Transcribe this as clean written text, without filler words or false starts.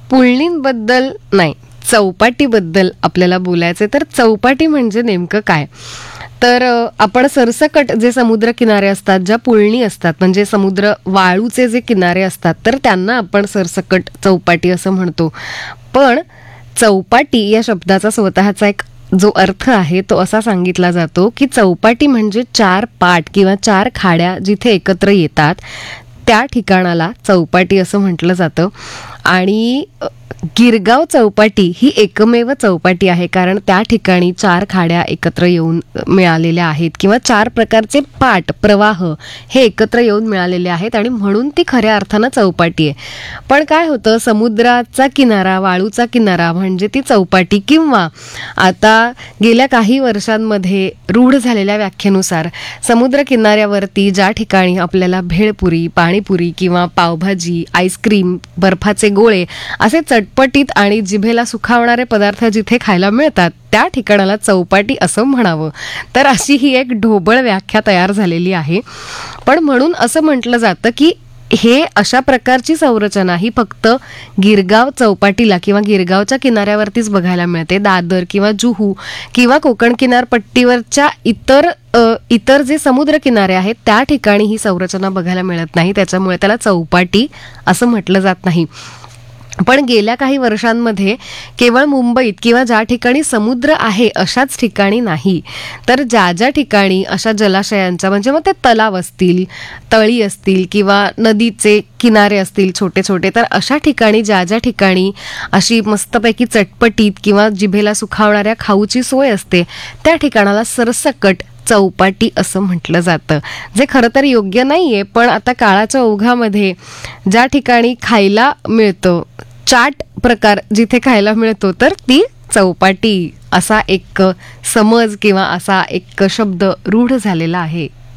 पुळणींबद्दल नाही, चौपाटीबद्दल आपल्याला बोलायचं. तर चौपाटी म्हणजे नेमकं काय? तर आपण सरसकट जे समुद्र किनारे असतात, ज्या पुळणी असतात, म्हणजे समुद्र वाळूचे जे किनारे असतात, तर त्यांना आपण सरसकट चौपाटी असं म्हणतो. पण चौपाटी या शब्दाचा स्वतःचा एक जो अर्थ आहे तो असा सांगितला जातो की चौपाटी म्हणजे 4 पाट किंवा 4 खाड्या जिथे एकत्र येतात त्या ठिकाणाला चौपाटी असं म्हटलं जातं. आणि गिरगाव चौपाटी ही एकमेव चौपाटी आहे, कारण त्या ठिकाणी 4 खाड्या एकत्र येऊन मिळालेल्या आहेत किंवा 4 प्रकारचे पाट प्रवाह हे एकत्र येऊन मिळालेले आहेत आणि म्हणून ती खऱ्या अर्थानं चौपाटी आहे. पण काय होतं, समुद्राचा किनारा, वाळूचा किनारा म्हणजे ती चौपाटी, किंवा आता गेल्या काही वर्षांमध्ये रूढ झालेल्या व्याख्येनुसार समुद्र किनाऱ्यावरती ज्या ठिकाणी आपल्याला भेळपुरी, पाणीपुरी किंवा पावभाजी, आईस्क्रीम, बर्फाचे गोळे असे चटपटीत आणि जिभेला सुखावणारे पदार्थ जिथे खायला मिळतात त्या ठिकाणाला चौपाटी असं म्हणावं. तर अशी ही एक ढोबळ व्याख्या तयार झालेली आहे. पण म्हणून असं म्हटलं जातं की हे अशा प्रकारची संरचना ही फक्त गिरगाव चौपाटीला किंवा गिरगावच्या किनाऱ्यावरतीच बघायला मिळते. दादर किंवा जुहू किंवा कोकण किनारपट्टीवरच्या इतर जे समुद्र किनारे आहेत त्या ठिकाणी ही संरचना बघायला मिळत नाही. त्याच्यामुळे त्याला चौपाटी असं म्हटलं जात नाही. पण गेल्या काही वर्षांमध्ये केवळ मुंबईत किंवा ज्या ठिकाणी समुद्र आहे अशाच ठिकाणी नाही, तर ज्या ज्या ठिकाणी अशा जलाशयांच्या, म्हणजे मग ते तलाव असतील, तळी असतील किंवा नदीचे किनारे असतील छोटे छोटे, तर अशा ठिकाणी ज्या ज्या ठिकाणी अशी मस्तपैकी चटपटीत किंवा जिभेला सुखावणाऱ्या खाऊची सोय असते त्या ठिकाणाला सरसकट चौपाटी असं म्हटलं जातं, जे खरं तर योग्य नाहीये. पण आता काळाच्या ओघामध्ये ज्या ठिकाणी खायला मिळतं, चाट प्रकार जिथे खायला मिळतो, तर ती चौपाटी असा एक समज किंवा असा एक शब्द रूढ झालेला आहे.